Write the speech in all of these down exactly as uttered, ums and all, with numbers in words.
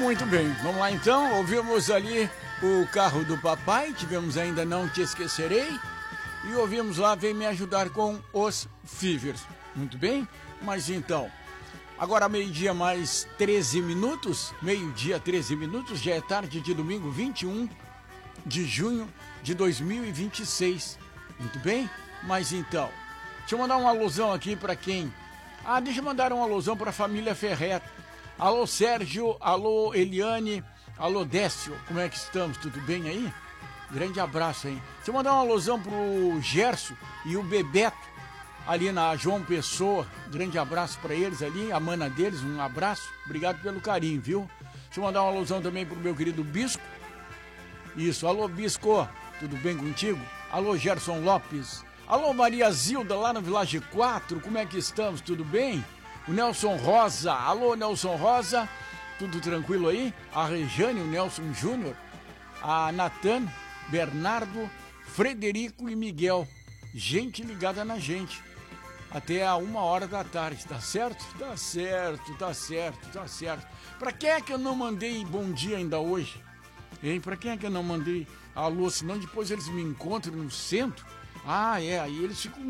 Muito bem, vamos lá então. Ouvimos ali o Carro do Papai, tivemos Ainda Não Te Esquecerei e ouvimos lá Vem Me Ajudar com os Fivers. Muito bem, mas então, agora meio-dia mais treze minutos, meio-dia treze minutos, já é tarde de domingo vinte e um de junho de dois mil e vinte e seis. Muito bem, mas então, deixa eu mandar uma alusão aqui para quem... Ah, deixa eu mandar uma alusão para a família Ferrer. Alô Sérgio, alô Eliane, alô Décio, como é que estamos? Tudo bem aí? Grande abraço, hein? Deixa eu mandar uma alusão pro Gerson e o Bebeto, ali na João Pessoa. Grande abraço para eles ali, a mana deles, um abraço. Obrigado pelo carinho, viu? Deixa eu mandar uma alusão também pro meu querido Bisco. Isso, alô Bisco, tudo bem contigo? Alô Gerson Lopes. Alô Maria Zilda, lá no Village quatro, como é que estamos? Tudo bem? O Nelson Rosa, alô Nelson Rosa, tudo tranquilo aí? A Rejane, o Nelson Júnior, a Natan, Bernardo, Frederico e Miguel, gente ligada na gente, até a uma hora da tarde, tá certo? Tá certo, tá certo, tá certo. Pra quem é que eu não mandei bom dia ainda hoje? Hein? Pra quem é que eu não mandei alô, senão depois eles me encontram no centro? Ah, é, aí eles ficam...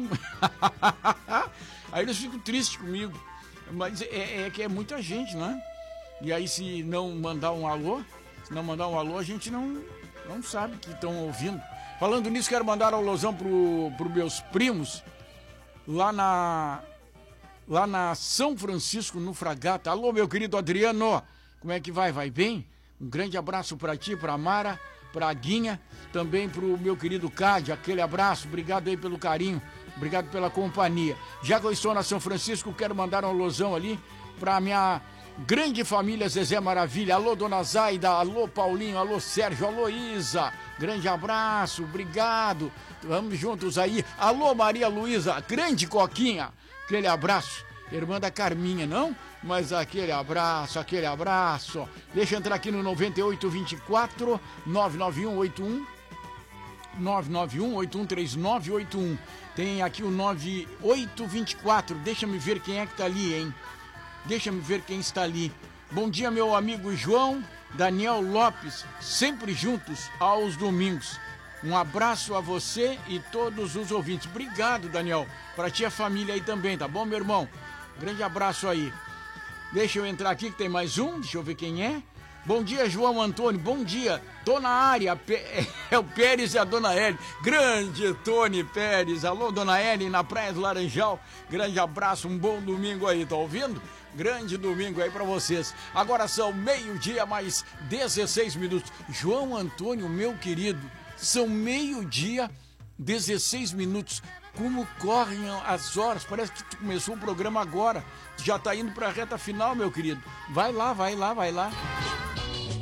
aí eles ficam tristes comigo. Mas é, é que é muita gente, né? E aí se não mandar um alô, se não mandar um alô, a gente não, não sabe que estão ouvindo. Falando nisso, quero mandar um alôzão pro, pro meus primos, lá na, lá na São Francisco, no Fragata. Alô, meu querido Adriano, como é que vai? Vai bem? Um grande abraço para ti, para Mara, para a Guinha, também pro meu querido Cádio, aquele abraço, obrigado aí pelo carinho. Obrigado pela companhia. Já que eu estou na São Francisco, quero mandar um alusão ali para minha grande família Zezé Maravilha. Alô, Dona Zaida, alô, Paulinho, alô, Sérgio, alô, Isa. Grande abraço, obrigado. Vamos juntos aí. Alô, Maria Luísa, grande Coquinha. Aquele abraço. Irmã da Carminha, não? Mas aquele abraço, aquele abraço. Deixa eu entrar aqui no noventa e oito, vinte e quatro, nove nove um oito um. nove nove um oito um três nove oito um. Tem aqui o nove oito dois quatro. Deixa me ver quem é que tá ali, hein? Deixa me ver quem está ali. Bom dia, meu amigo João Daniel Lopes, sempre juntos aos domingos. Um abraço a você e todos os ouvintes. Obrigado, Daniel. Para ti e a família aí também, tá bom, meu irmão? Grande abraço aí. Deixa eu entrar aqui que tem mais um. Deixa eu ver quem é. Bom dia, João Antônio, bom dia, tô na área, é o Pérez e a Dona Eli, grande Tony Pérez, alô Dona Eli, na Praia do Laranjal, grande abraço, um bom domingo aí, tá ouvindo? Grande domingo aí pra vocês. Agora são meio-dia mais dezesseis minutos, João Antônio, meu querido, são meio-dia, dezesseis minutos, como correm as horas, parece que tu começou o programa agora, tu já tá indo pra reta final, meu querido, vai lá, vai lá, vai lá.